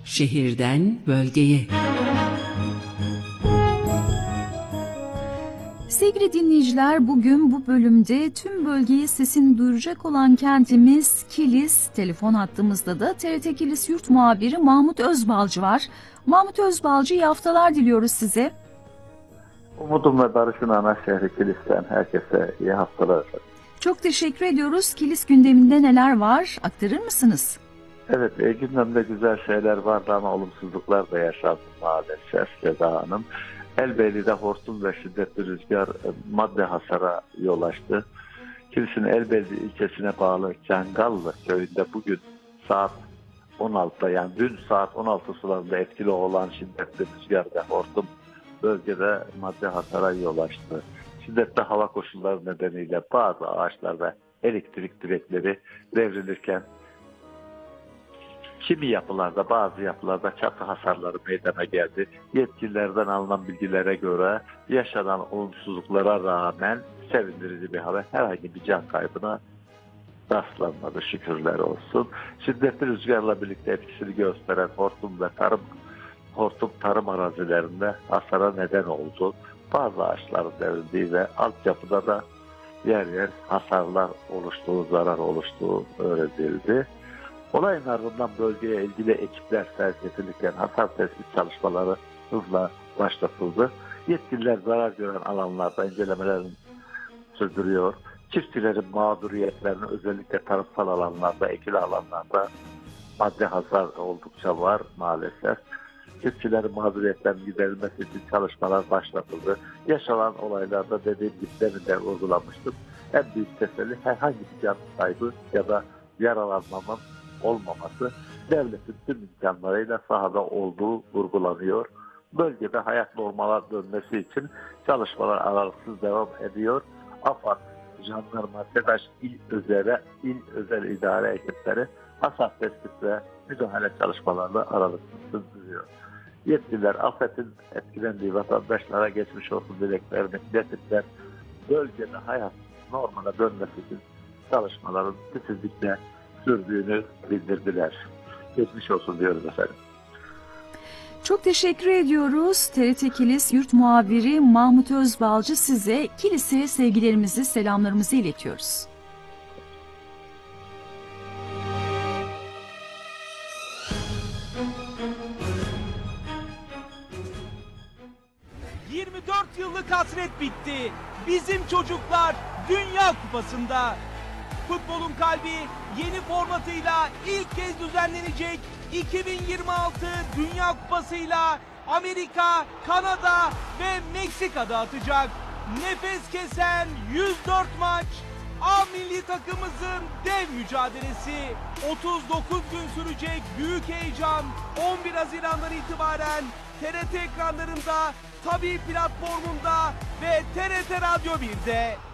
Şehirden bölgeye. Sevgili dinleyiciler, bugün bu bölümde tüm bölgeye sesini duyuracak olan kentimiz Kilis. Telefon hattımızda da TRT Kilis Yurt Muhabiri Mahmut Özbalcı var. Mahmut Özbalcı, iyi haftalar diliyoruz size. Umudum ve barışın ana şehri Kilis'ten herkese iyi haftalar. Çok teşekkür ediyoruz. Kilis gündeminde neler var? Aktarır mısınız? Evet, gündemde güzel şeyler vardı ama olumsuzluklar da yaşandı maalesef Seda Hanım. Elbeyli'de hortum ve şiddetli rüzgar madde hasara yol açtı. Kilis'in Elbeyli ilçesine bağlı Cangallı köyünde bugün saat 16'da, yani dün saat 16 sularında etkili olan şiddetli rüzgar ve hortum bölgede madde hasara yol açtı. Şiddetli hava koşulları nedeniyle bazı ağaçlar ve elektrik direkleri devrilirken kimi yapılarda, bazı yapılarda çatı hasarları meydana geldi. Yetkililerden alınan bilgilere göre yaşanan olumsuzluklara rağmen sevindirici bir haber, herhangi bir can kaybına rastlanmadı, şükürler olsun. Şiddetli rüzgarla birlikte etkisini gösteren hortum tarım arazilerinde hasara neden oldu. Bazı ağaçların devrildiği ve altyapıda da yer yer hasarlar oluştuğu, zarar oluştuğu öğrenildi. Olayın ardından bölgeye ilgili ekipler sevk edilirken hasar tespit çalışmaları hızla başlatıldı. Yetkililer zarar gören alanlarda incelemelerini sürdürüyor. Çiftçilerin mağduriyetlerini özellikle tarımsal alanlarda, ekili alanlarda madde hasar oldukça var maalesef. Çiftçilerin mağduriyetlerinin giderilmesi için çalışmalar başlatıldı. Yaşanan olaylarda dediğim gibi demin de vurgulamıştım. En büyük teselli herhangi bir can kaybı ya da yaralanmanın olmaması, devletin tüm imkanlarıyla sahada olduğu vurgulanıyor. Bölgede hayat normala dönmesi için çalışmalar aralıksız devam ediyor. AFAD, Jandarma, TEDAŞ, İl Özel İdare Ekipleri hasar tespit ve müdahale çalışmalarla aralıksız sürdürüyor. Yetkililer afetin etkilendiği vatandaşlara geçmiş olsun dileklerini iletirler. Bölgede hayat normala dönmesi için çalışmaların titizlikle sürdüğünü bildirdiler. Geçmiş olsun diyoruz efendim. Çok teşekkür ediyoruz. TRT Kilis Yurt Muhabiri Mahmut Özbalcı, size Kilis'e sevgilerimizi, selamlarımızı iletiyoruz. Yıllık hasret bitti. Bizim çocuklar Dünya Kupası'nda. Futbolun kalbi yeni formatıyla ilk kez düzenlenecek 2026 Dünya Kupası'yla Amerika, Kanada ve Meksika'da atacak. Nefes kesen 104 maç, A milli takımımızın dev mücadelesi. 39 gün sürecek büyük heyecan 11 Haziran'dan itibaren TRT ekranlarında, Tabii platformunda ve TRT Radyo 1'de.